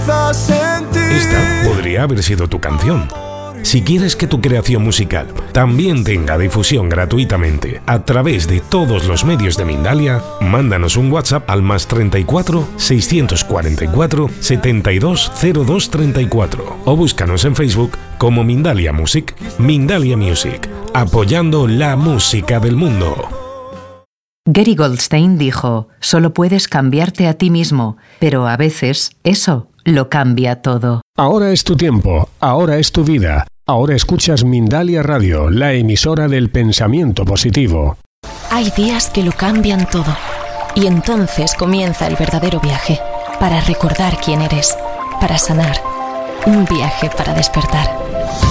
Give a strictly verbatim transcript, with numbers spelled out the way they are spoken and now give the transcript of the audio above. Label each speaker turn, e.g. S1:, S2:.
S1: Esta podría haber sido tu canción. Si quieres que tu creación musical también tenga difusión gratuitamente a través de todos los medios de Mindalia, mándanos un WhatsApp al más treinta y cuatro, seiscientos cuarenta y cuatro, setenta y dos, cero dos treinta y cuatro o búscanos en Facebook como Mindalia Music. Mindalia Music, apoyando la música del mundo.
S2: Gary Goldstein dijo: solo puedes cambiarte a ti mismo, pero a veces eso lo cambia todo.
S3: Ahora es tu tiempo, ahora es tu vida. Ahora escuchas Mindalia Radio, la emisora del pensamiento positivo.
S4: Hay días que lo cambian todo. Y entonces comienza el verdadero viaje. Para recordar quién eres. Para sanar. Un viaje para despertar.